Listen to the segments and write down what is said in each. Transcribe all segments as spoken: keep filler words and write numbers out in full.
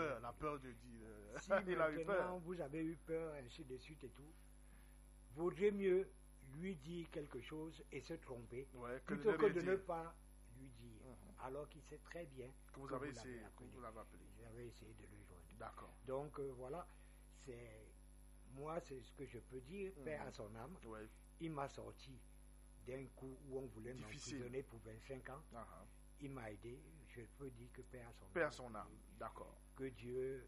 peur, la peur de dire. Euh, si maintenant vous avez eu peur, ainsi de suite et tout, vaudrait mieux lui dire quelque chose et se tromper, ouais, que plutôt de que de dire. ne pas lui dire, uh-huh. alors qu'il sait très bien que vous, que avez vous, essayé, l'avez appelé. vous l'avez appelé. Vous avez essayé de le joindre. D'accord. Donc euh, voilà, c'est moi, c'est ce que je peux dire, uh-huh. Père à son âme. Ouais. Il m'a sorti d'un coup où on voulait m'emprisonner pour vingt-cinq ans. Uh-huh. Il m'a aidé. Je peux dire que Père à son Père âme. à son âme, d'accord. Que Dieu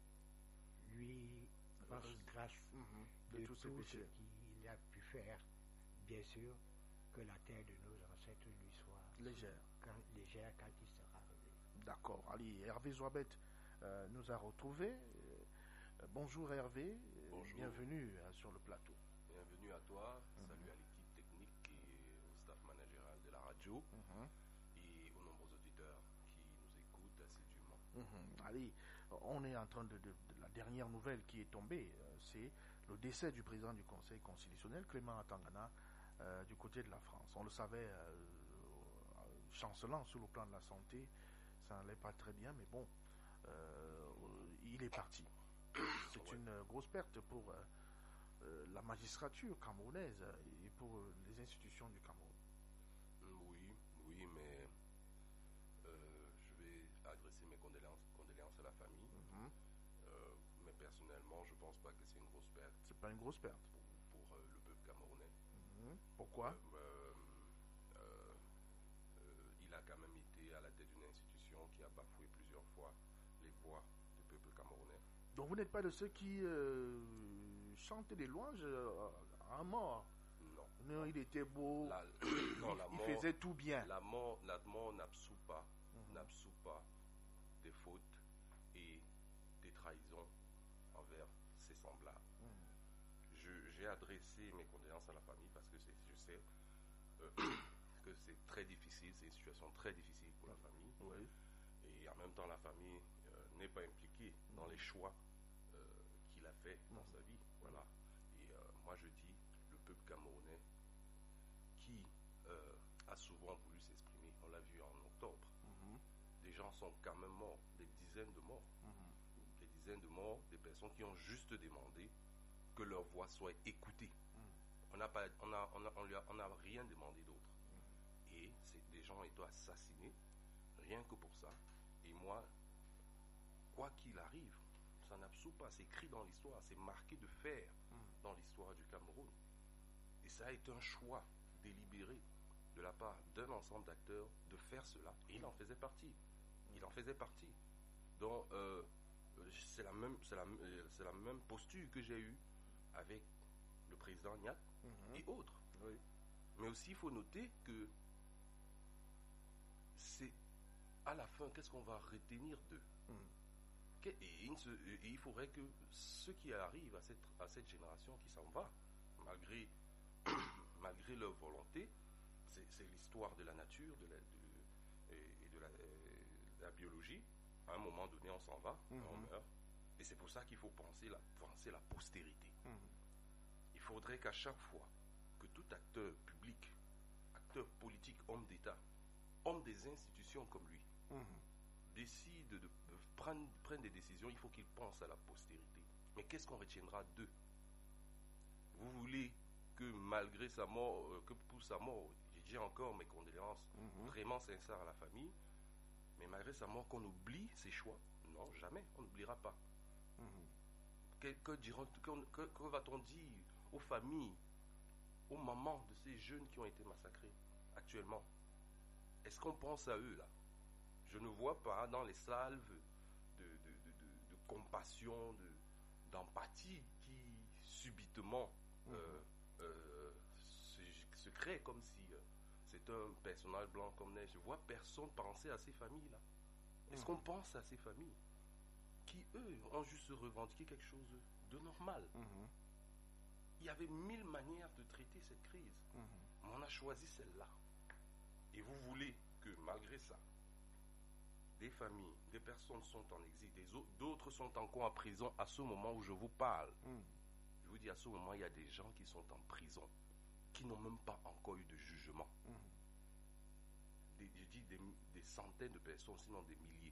lui fasse grâce uh-huh. de, de tout tout ce qu'il a pu faire. Bien sûr, que la terre de nos ancêtres lui soit légère quand, légère quand il sera revenu. D'accord. Allez, Hervé Zouabet euh, nous a retrouvés. Euh, bonjour Hervé, bonjour. Bienvenue euh, sur le plateau. Bienvenue à toi, mm-hmm. Salut à l'équipe technique et au staff managéral de la radio mm-hmm. et aux nombreux auditeurs qui nous écoutent assidûment. Mm-hmm. Allez, on est en train de, de, de la dernière nouvelle qui est tombée, euh, c'est le décès du président du Conseil constitutionnel, Clément Atangana, euh, du côté de la France. On le savait, euh, euh, chancelant sur le plan de la santé, ça n'allait pas très bien, mais bon, euh, il est parti. C'est ouais. une grosse perte pour euh, euh, la magistrature camerounaise et pour euh, les institutions du Cameroun. Oui, oui, mais euh, je vais adresser mes condoléances, condoléances à la famille. Mm-hmm. euh, mais personnellement, je ne pense pas que c'est une grosse perte. C'est pas une grosse perte pour, pour euh, le peuple camerounais. Mm-hmm. Pourquoi euh, euh, Il a quand même été à la tête d'une institution qui a bafoué plusieurs fois les voix du peuple camerounais. Donc vous n'êtes pas de ceux qui euh, chantent des louanges euh, à mort. Non. Non, il était beau. La, non, la il mort, faisait tout bien. La mort, la mort n'absout pas, mm-hmm. n'absout pas des fautes et des trahisons envers ses semblables. Mm-hmm. Je, j'ai adressé mes condoléances à la famille parce que c'est, je sais euh, que c'est très difficile, c'est une situation très difficile pour la famille. Oui. Et en même temps, la famille euh, n'est pas impliquée dans les choix euh, qu'il a fait dans mmh. sa vie. Voilà. Et euh, moi, je dis, le peuple camerounais qui euh, a souvent voulu s'exprimer, on l'a vu en octobre, mmh. des gens sont quand même morts, des dizaines de morts. Mmh. Des dizaines de morts, des personnes qui ont juste demandé que leur voix soit écoutée. Mmh. On n'a pas, on a, on a, on lui a, on n'a rien demandé d'autre. Mmh. Et c'est, des gens ont été assassinés, rien que pour ça. Et moi, quoi qu'il arrive, ça n'absout pas, c'est écrit dans l'histoire, c'est marqué de fer mm. dans l'histoire du Cameroun. Et ça a été un choix délibéré de la part d'un ensemble d'acteurs de faire cela. Et il en faisait partie. Il en faisait partie. Donc, euh, c'est, la même, c'est, la, c'est la même posture que j'ai eue avec le président Niat mm-hmm. et autres. Oui. Mais aussi, il faut noter que c'est à la fin, qu'est-ce qu'on va retenir d'eux mmh. et, il se, et il faudrait que ceux qui arrivent à cette, à cette génération qui s'en va, malgré, malgré leur volonté, c'est, c'est l'histoire de la nature de la, de, et de la, de la biologie. À un moment donné, on s'en va, mmh. on meurt. Et c'est pour ça qu'il faut penser la, penser la postérité. Mmh. Il faudrait qu'à chaque fois que tout acteur public, acteur politique, homme d'État, homme des institutions comme lui, Mmh. décide de, de prendre, prendre des décisions, il faut qu'il pense à la postérité. Mais qu'est-ce qu'on retiendra d'eux? Vous voulez que malgré sa mort, euh, que pour sa mort, j'ai dit encore mes condoléances mmh. vraiment sincères à la famille, mais malgré sa mort, qu'on oublie ses choix? Non, jamais, on n'oubliera pas. Mmh. Que, que, diront, que, que, que va-t-on dire aux familles, aux mamans de ces jeunes qui ont été massacrés actuellement? Est-ce qu'on pense à eux là? Je ne vois pas dans les salves de, de, de, de, de compassion, de, d'empathie qui subitement mmh. euh, euh, se, se crée comme si euh, c'est un personnage blanc comme neige. Je ne vois personne penser à ces familles-là. Est-ce mmh. qu'on pense à ces familles qui, eux, ont juste revendiqué quelque chose de normal? mmh. Il y avait mille manières de traiter cette crise. Mmh. Mais on a choisi celle-là. Et vous voulez que, malgré ça, des familles, des personnes sont en exil, des autres, d'autres sont encore en prison à ce moment où je vous parle. Mm. Je vous dis, à ce moment, il y a des gens qui sont en prison, qui n'ont même pas encore eu de jugement. Mm. Des, je dis des, des centaines de personnes, sinon des milliers.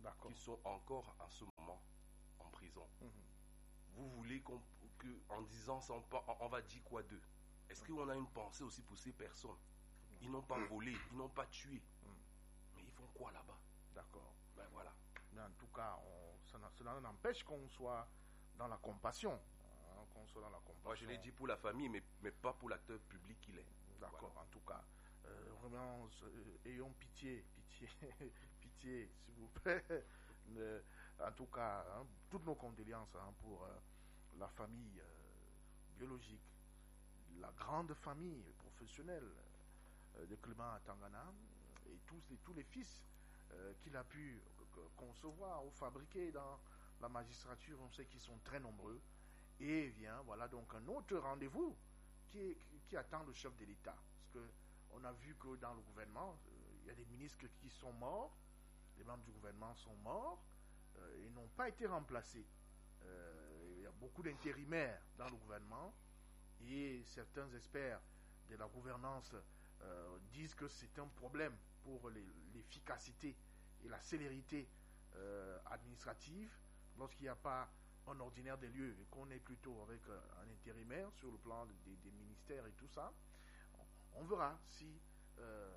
qui sont encore en ce moment en prison. Mm-hmm. Vous voulez qu'on, que, en disant ça, on, on va dire quoi d'eux? Est-ce qu'on a une pensée aussi pour ces personnes? Ils n'ont pas volé, ils n'ont pas tué. Mm. Mais ils font quoi là-bas? D'accord. Ben voilà. Mais en tout cas, on, cela n'empêche qu'on soit dans la compassion. Hein, qu'on soit dans la compassion. Moi, je l'ai dit pour la famille, mais, mais pas pour l'acteur public qu'il est. D'accord, voilà. En tout cas. Euh, vraiment, euh, ayons pitié, pitié, pitié, s'il vous plaît. Le, en tout cas, hein, toutes nos condoléances hein, pour euh, la famille euh, biologique, la grande famille professionnelle euh, de Clément Atangana et tous les, tous les fils euh, qu'il a pu euh, concevoir ou fabriquer dans la magistrature. On sait qu'ils sont très nombreux. Et vient, voilà donc un autre rendez-vous qui, est, qui attend le chef de l'État. Parce que on a vu que dans le gouvernement, euh, il y a des ministres qui sont morts, les membres du gouvernement sont morts, euh, et n'ont pas été remplacés. Euh, il y a beaucoup d'intérimaires dans le gouvernement, et certains experts de la gouvernance euh, disent que c'est un problème pour les, l'efficacité et la célérité euh, administrative lorsqu'il n'y a pas un ordinaire des lieux et qu'on est plutôt avec euh, un intérimaire sur le plan des, des ministères et tout ça. On verra si euh,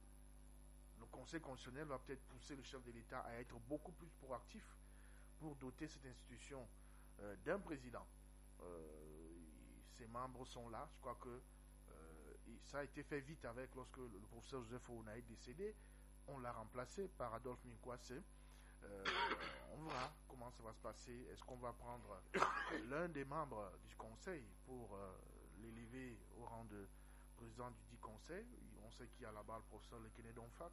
le Conseil constitutionnel va peut-être pousser le chef de l'État à être beaucoup plus proactif pour doter cette institution euh, d'un président. Euh, ses membres sont là. Je crois que euh, ça a été fait vite avec lorsque le, le professeur Joseph Ouna est décédé. On l'a remplacé par Adolphe Minkwase. Euh, on verra comment ça va se passer. Est-ce qu'on va prendre l'un des membres du Conseil pour euh, l'élever au rang de président du dit conseil? On sait qu'il y a là-bas le professeur Lekene Donfak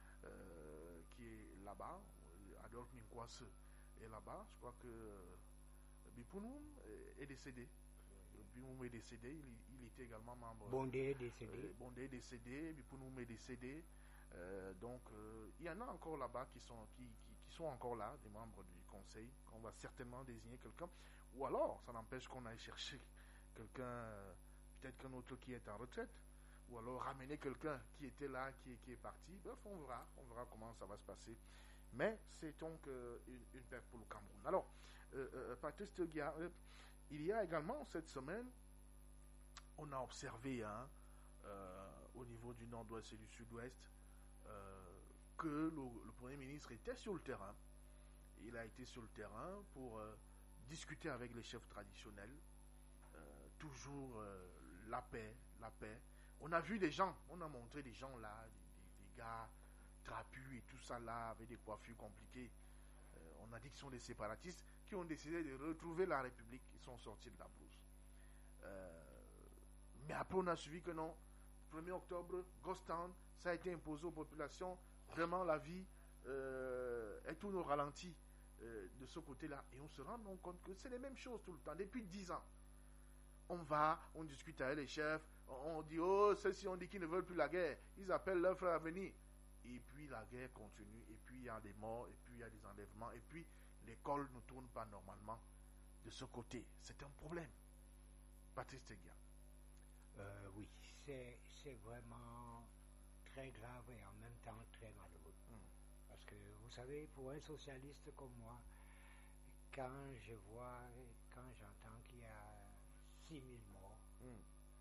euh, qui est là-bas. Adolphe Minkwase est là-bas. Je crois que euh, Bipounoum est, est décédé. Bipounoum est décédé. Il, il était également membre. Bondé est décédé. Euh, Bondé est décédé. Bipounoum est décédé. Euh, donc euh, il y en a encore là-bas qui sont qui, qui, qui sont encore là, des membres du conseil. On va certainement désigner quelqu'un. Ou alors, ça n'empêche qu'on aille chercher quelqu'un. Euh, peut-être qu'un autre qui est en retraite, ou alors ramener quelqu'un qui était là, qui, qui est parti. Bref, on verra, on verra comment ça va se passer. Mais c'est donc euh, une, une perte pour le Cameroun. Alors, euh, euh, Patrice Tegia, euh, il y a également cette semaine, on a observé hein, euh, au niveau du nord-ouest et du sud-ouest euh, que le, le Premier ministre était sur le terrain. Il a été sur le terrain pour euh, discuter avec les chefs traditionnels. Euh, toujours euh, la paix, la paix. On a vu des gens, on a montré des gens là, des, des, des gars trapus et tout ça là, avec des coiffures compliquées. Euh, on a dit qu'ils sont des séparatistes qui ont décidé de retrouver la République. Ils sont sortis de la brousse. Euh, mais après, on a suivi que non. premier octobre, Ghost Town, ça a été imposé aux populations. Vraiment, la vie euh, est tout au ralenti euh, de ce côté-là. Et on se rend donc compte que c'est les mêmes choses tout le temps, depuis dix ans. On va, on discute avec les chefs, on dit, oh, ceux-ci, on dit qu'ils ne veulent plus la guerre. Ils appellent leurs frères à venir. Et puis la guerre continue, et puis il y a des morts, et puis il y a des enlèvements, et puis l'école ne tourne pas normalement de ce côté. C'est un problème. Patrice Tegia. Euh, oui, c'est, c'est vraiment très grave et en même temps très malheureux. Mm. Parce que, vous savez, pour un socialiste comme moi, quand je vois, quand j'entends qu'il y a six mille morts, mm.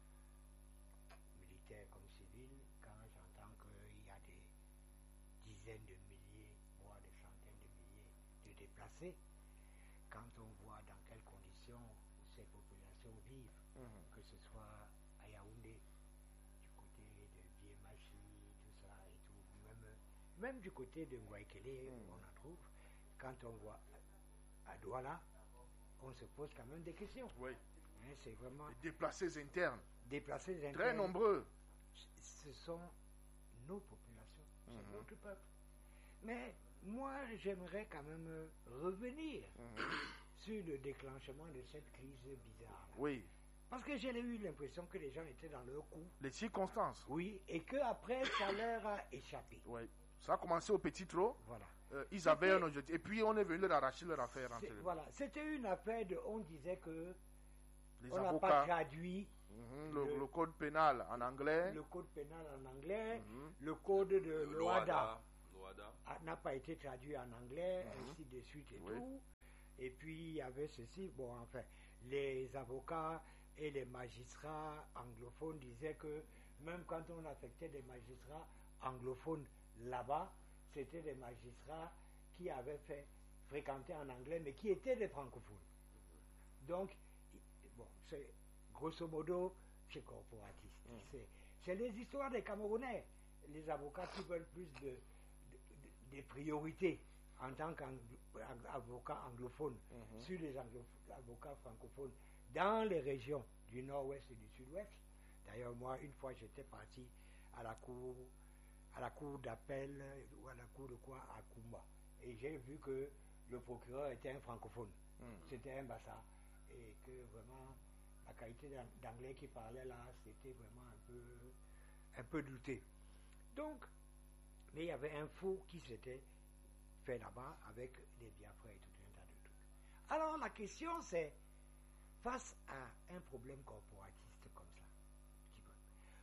militaires comme civils, quand j'entends qu'il y a des dizaines de milliers, voire des centaines de milliers de déplacés, quand on voit dans quelles conditions ces populations vivent, mm. que ce soit à Yaoundé, du côté de Biémachi, tout ça et tout, même, même du côté de Ngouaikele, mm. on en trouve, quand on voit à Douala, on se pose quand même des questions. Oui. Hein, c'est vraiment... Les déplacés internes. Déplacés internes. Très nombreux. Ce sont nos populations, c'est mm-hmm. notre peuple. Mais moi, j'aimerais quand même revenir mm-hmm. sur le déclenchement de cette crise bizarre. Oui. Parce que j'ai eu l'impression que les gens étaient dans leur coup. Les circonstances. Oui, et qu'après, ça leur a échappé. Oui. Ça a commencé au petit trot. Voilà. Euh, ils avaient un objectif. Et puis, on est venu leur arracher leur affaire. C'est, voilà. C'était une affaire de... On disait que... Les on avocats, n'a pas traduit... Mm-hmm, le, le, le code pénal en anglais. Le code pénal en anglais. Mm-hmm. Le code de l'O A D A. n'a pas été traduit en anglais, Mhm. ainsi de suite et Oui. tout. Et puis il y avait ceci, bon enfin, les avocats et les magistrats anglophones disaient que même quand on affectait des magistrats anglophones là-bas, c'était des magistrats qui avaient fait fréquenter en anglais, mais qui étaient des francophones. Donc, bon, c'est grosso modo, c'est corporatiste. Mm. C'est, c'est les histoires des Camerounais, les avocats qui veulent plus de, de- de- des priorités en tant qu'avocats anglophones Mhm. sur les anglo- avocats francophones dans les régions du nord-ouest et du sud-ouest. D'ailleurs, moi, une fois, j'étais parti à la cour, à la cour d'appel ou à la cour de quoi à Kumba. Et j'ai vu que le procureur était un francophone. Mm. C'était un bassa. Et que vraiment, la qualité d'an- d'anglais qu'il parlait là, c'était vraiment un peu, un peu douté. Donc, mais il y avait un faux qui s'était fait là-bas avec les Biafra et tout un tas de trucs. Alors la question c'est, face à un problème corporatiste comme ça, petit peu,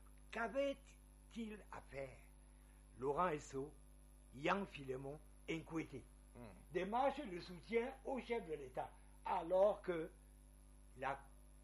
qu'avait-il à faire Laurent Esso, Yang Philémon, Nkwete, Mm. des marches de soutien au chef de l'État, alors que la,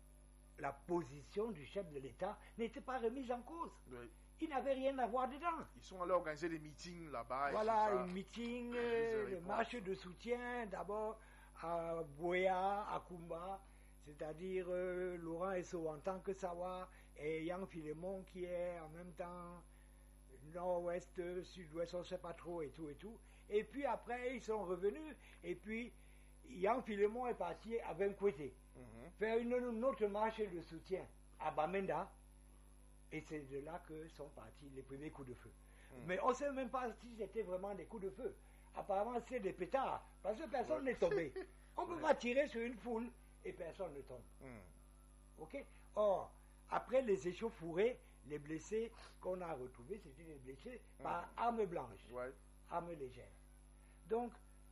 la position du chef de l'État n'était pas remise en cause. Oui. Il n'avait rien à voir dedans. Ils sont allés organiser des meetings là-bas. et Voilà, tout ça. un meeting, Prise de euh, le réponse. marche de soutien, d'abord à Boya, à Kumba, c'est-à-dire euh, Laurent Esso en tant que Sawa et Yang Philémon qui est en même temps nord-ouest, sud-ouest, on ne sait pas trop et tout et tout. Et puis après, ils sont revenus et puis Yang Philémon est parti avec Nkwete Mhm. faire une, une autre marche de soutien à Bamenda. Et c'est de là que sont partis les premiers coups de feu. Mm. Mais on ne sait même pas si c'était vraiment des coups de feu. Apparemment, c'est des pétards, parce que personne Ouais. n'est tombé. On ne peut Ouais. pas tirer sur une foule et personne ne tombe. Mm. Ok. Or, après les échauffourées, les blessés qu'on a retrouvés, c'était des blessés par armes blanches, Ouais. armes légères. Donc,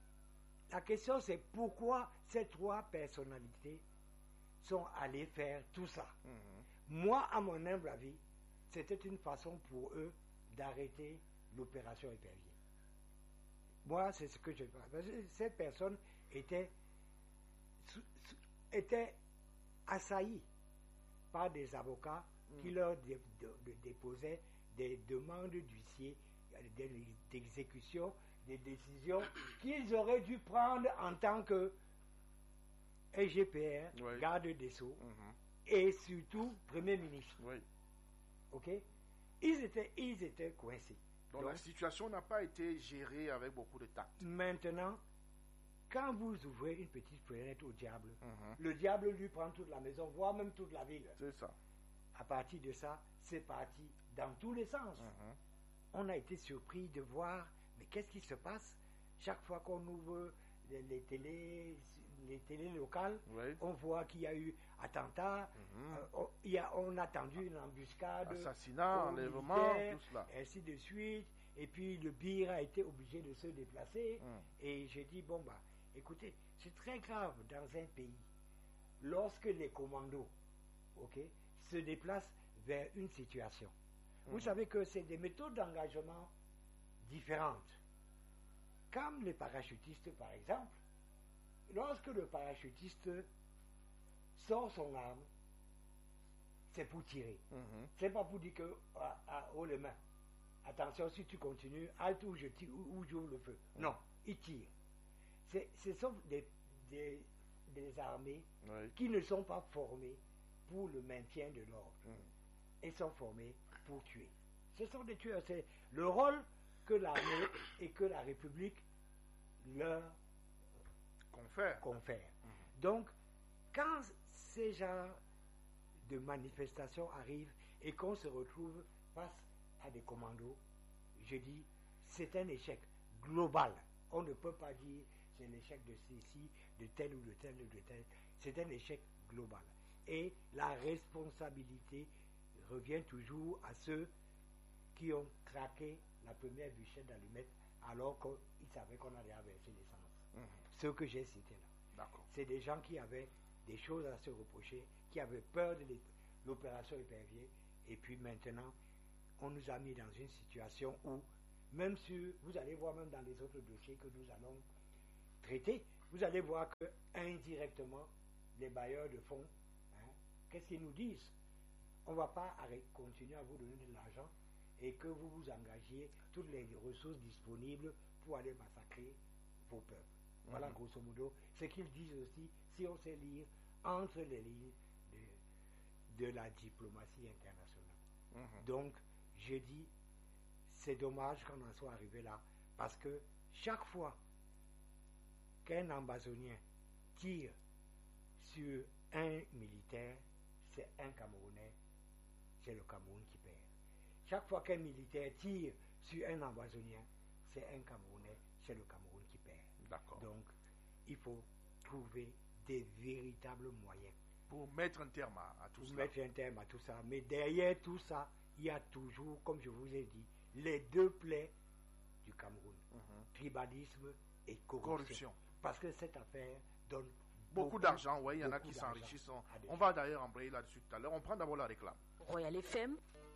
la question c'est pourquoi ces trois personnalités sont allées faire tout ça. Mhm. Moi, à mon humble avis, c'était une façon pour eux d'arrêter l'opération Épervier. Moi, c'est ce que je pense. Parce que ces personnes étaient, sou- sou- étaient assaillies par des avocats Mm. qui leur dé- de- de- déposaient des demandes d'huissier, des- d'exécution, des décisions qu'ils auraient dû prendre en tant que S G P R, Oui. garde des Sceaux, Mhm. et surtout Premier ministre. Oui. Ok? Ils étaient, ils étaient coincés. Donc, Donc, la situation n'a pas été gérée avec beaucoup de tact. maintenant, quand vous ouvrez une petite fenêtre au diable, Mhm. le diable lui prend toute la maison, voire même toute la ville. C'est ça. À partir de ça, c'est parti dans tous les sens. Mhm. On a été surpris de voir, mais qu'est-ce qui se passe chaque fois qu'on ouvre les, les télés, les télés locales, Oui. on voit qu'il y a eu attentat, Mhm. euh, on, il y a- on a attendu une embuscade, Assassinat, aux enlèvement, militaires, tout cela. ainsi de suite. Et puis le B I R a été obligé de se déplacer. Mm. Et j'ai dit, bon, bah, écoutez, c'est très grave dans un pays, lorsque les commandos, ok, se déplacent vers une situation. Vous Mhm. savez que c'est des méthodes d'engagement différentes. Comme les parachutistes, par exemple, lorsque le parachutiste sort son arme, c'est pour tirer. Mhm. C'est pas pour dire que, ah, ah, haut les mains, attention, si tu continues, halte ou je tire, ou, ou j'ouvre le feu. Non, il tire. C'est, ce sont des, des, des armées Oui. qui ne sont pas formées pour le maintien de l'ordre. Mm. Elles sont formées pour tuer. Ce sont des tueurs. C'est le rôle que l'armée et que la République leur Confère. confère. Donc, quand ces genres de manifestations arrivent et qu'on se retrouve face à des commandos, je dis, c'est un échec global. On ne peut pas dire c'est l'échec de ceci, de tel ou de tel ou de tel. C'est un échec global. Et la responsabilité revient toujours à ceux qui ont craqué la première bûchette d'allumettes alors qu'ils savaient qu'on allait verser l'essence. Mhm. Ceux que j'ai cités là. D'accord. C'est des gens qui avaient des choses à se reprocher, qui avaient peur de l'é- l'opération Épervier. Et puis maintenant, on nous a mis dans une situation où même sur, vous allez voir même dans les autres dossiers que nous allons traiter, vous allez voir que indirectement, les bailleurs de fonds, hein, qu'est-ce qu'ils nous disent? On ne va pas arrêter, continuer à vous donner de l'argent et que vous vous engagiez toutes les ressources disponibles pour aller massacrer vos peuples. Voilà, mm-hmm. grosso modo, ce qu'ils disent aussi, si on sait lire entre les lignes de, de la diplomatie internationale. Mm-hmm. Donc, je dis, c'est dommage qu'on en soit arrivé là, parce que chaque fois qu'un ambazonien tire sur un militaire, c'est un Camerounais, c'est le Cameroun qui perd. Chaque fois qu'un militaire tire sur un ambazonien, c'est un Camerounais, c'est le Cameroun qui perd. D'accord. Donc, il faut trouver des véritables moyens. Pour mettre un terme à, à tout pour ça. Pour mettre un terme à tout ça. Mais derrière tout ça, il y a toujours, comme je vous ai dit, les deux plaies du Cameroun. Mm-hmm. Tribalisme et corruption. corruption. Parce que cette affaire donne beaucoup, beaucoup d'argent. Oui, il y en a qui s'enrichissent. On va d'ailleurs embrayer là-dessus tout à l'heure. On prend d'abord la réclame. Royal F M,